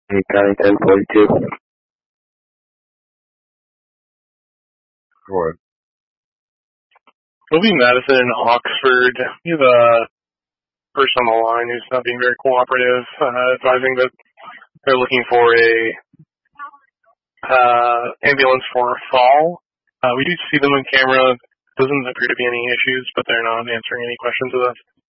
County 1042. What? It'll be Madison and Oxford. We have a person on the line who's not being very cooperative, advising that they're looking for a ambulance for a fall. We do see them on camera. Doesn't appear to be any issues, but they're not answering any questions with us.